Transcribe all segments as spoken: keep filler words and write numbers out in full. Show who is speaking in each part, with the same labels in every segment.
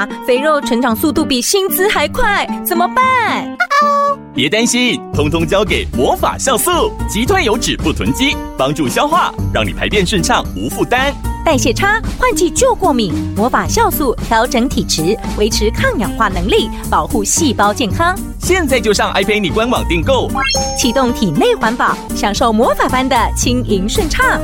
Speaker 1: 肥肉成长速度比薪资还快，怎么办？
Speaker 2: 别担心，通通交给魔法酵素，击退油脂不囤积，帮助消化，让你排便顺畅无负担。
Speaker 1: 代谢差，换季就过敏，魔法酵素调整体质，维持抗氧化能力，保护细胞健康。
Speaker 2: 现在就上 iPay 官网订购，
Speaker 1: 启动体内环保，享受魔法般的轻盈顺畅。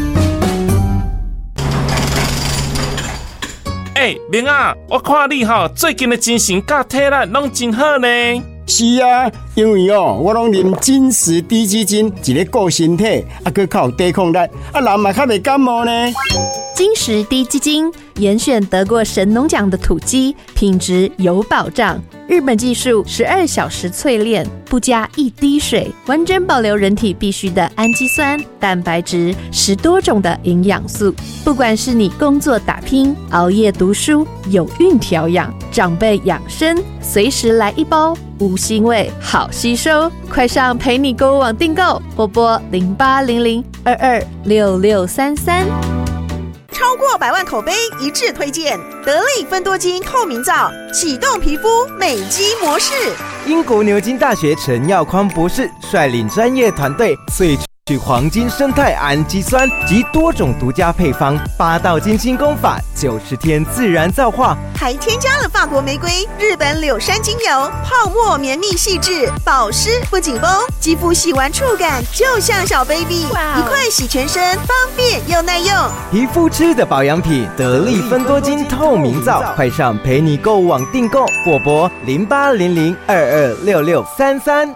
Speaker 3: 哎，明啊，我看你哈最近的精神甲体力拢真好呢。
Speaker 4: 是啊，因为哦，我拢啉金石低基金，一个顾身体，啊，佮较有抵抗力，啊，人嘛较袂感冒呢。
Speaker 5: 金石低基金严选得过神农奖的土鸡，品质有保障。日本技术十二小时淬炼，不加一滴水，完整保留人体必需的氨基酸、蛋白质，十多种的营养素。不管是你工作打拼、熬夜读书、有孕调养、长辈养生，随时来一包，无腥味，好吸收。快上陪你购物网订购，拨拨零八零零二二六六三三。
Speaker 6: 超过百万口碑一致推荐，得力芬多精透明皂，启动皮肤美肌模式。
Speaker 7: 英国牛津大学陈耀匡博士率领专业团队萃取黄金生态氨基酸及多种独家配方，八道金星功法，九十天自然皂化，
Speaker 6: 还添加了法国玫瑰、日本柳杉精油，泡沫绵密细致，保湿不紧绷，肌肤洗完触感就像小 baby， 一块洗全身，方便又耐用。
Speaker 7: 皮肤吃的保养品，得力芬多精透明皂，快上陪你购物网订购，或拨零八零零二二六六三三。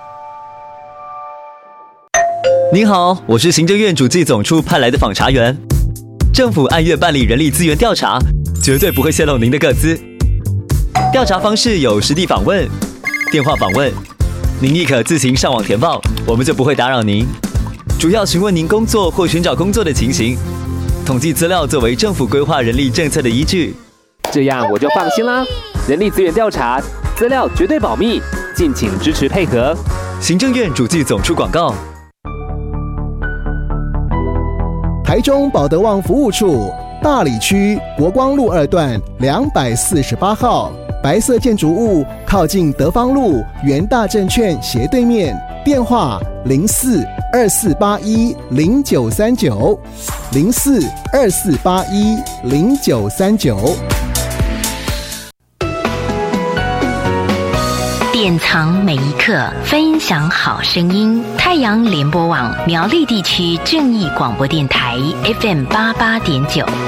Speaker 8: 您好，我是行政院主计总处派来的访查员。政府按月办理人力资源调查，绝对不会泄露您的个资。调查方式有实地访问、电话访问，您亦可自行上网填报，我们就不会打扰您。主要询问您工作或寻找工作的情形，统计资料作为政府规划人力政策的依据。
Speaker 9: 这样我就放心啦。人力资源调查资料绝对保密，敬请支持配合。
Speaker 8: 行政院主计总处广告。
Speaker 10: 台中保德旺服务处大里区国光路二段两百四十八号，白色建筑物靠近德芳路元大证券斜对面，电话零四二四八一零九三九零四二四八一零九三九。
Speaker 11: 典藏每一刻，分享好声音。太阳联播网苗栗地区正义广播电台 F M 八八点九。